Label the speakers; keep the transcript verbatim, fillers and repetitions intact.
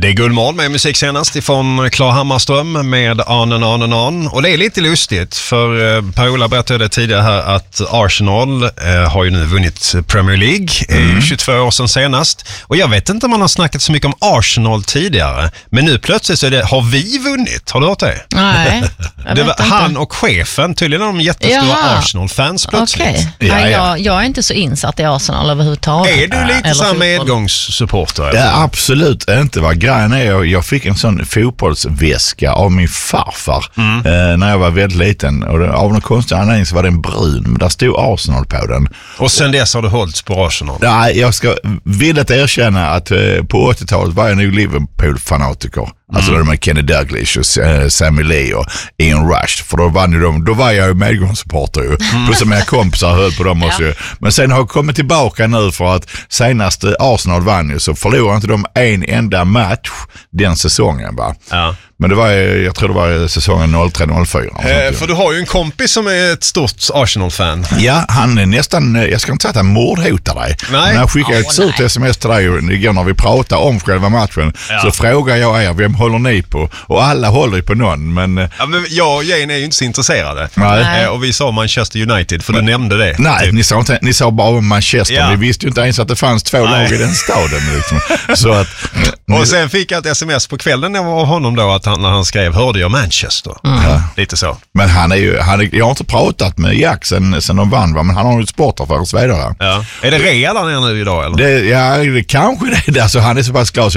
Speaker 1: Det är Guldmål med musik senast ifrån Klar Hammarström med Anen Anen An. Och det är lite lustigt för eh, Per-Ola berättade tidigare här att Arsenal eh, har ju nu vunnit Premier League, mm. eh, tjugotvå år sedan senast. Och jag vet inte om man har snackat så mycket om Arsenal tidigare, men nu plötsligt så är det, har vi vunnit? Har du hört det?
Speaker 2: Nej,
Speaker 1: det var han och chefen, tydligen är de jättestora Arsenal-fans plötsligt.
Speaker 2: Okay. Ja, ja. Jag, jag är inte så insatt i Arsenal överhuvudtaget.
Speaker 1: Är du lite så medgångssupporter?
Speaker 3: Ja, absolut inte. Vad grejen är, jag, jag fick en sån fotbollsväska av min farfar mm. eh, när jag var väldigt liten. Och det, av någon konstig anledning så var den brun, men där stod Arsenal på den.
Speaker 1: Och sen dess har du hållits på Arsenal?
Speaker 3: Ja, jag ska villigt erkänna att eh, på åttiotalet var jag nog Liverpool-fanatiker. Alltså mm. då med Kenny Dalglish och uh, Sammy Lee och Ian Rush. För då var, de, då var jag ju medgångssupporter ju. Mm. Plus att mina kompisar höll på dem också. Ja. Men sen har jag kommit tillbaka nu för att senast Arsenal vann ju så förlorade inte de en enda match den säsongen va. Ja. Men det var, jag tror det var säsongen noll tre noll fyra.
Speaker 1: Eh, för du har ju en kompis som är ett stort Arsenal-fan.
Speaker 3: Ja, han är nästan, jag ska inte säga att han mordhotar dig. Nej. Men han skickade oh, ett stort sms till dig igår när vi pratade om själva matchen. Ja. Så frågar jag er, vem håller ni på? Och alla håller ju på någon. Men,
Speaker 1: ja, men jag och Jane är ju inte så intresserade.
Speaker 3: Nej.
Speaker 1: Eh, och vi sa Manchester United, för men, du nämnde det.
Speaker 3: Nej, typ. ni, sa inte, ni sa bara om Manchester. Ja. Ni visste ju inte ens att det fanns två nej. lag i den staden. Liksom. Så att,
Speaker 1: och ni, sen fick jag ett sms på kvällen av honom då att han, när han skrev, hörde jag Manchester. Mm. Ja. Lite så.
Speaker 3: Men han är ju, han är, jag har inte pratat med Jack sen, sen de vann, va? Men han har ju ett sportaffär och så vidare.
Speaker 1: Ja. Är det real han är nu idag eller?
Speaker 3: Det, ja, det kanske det är. Alltså, han är så pass glad så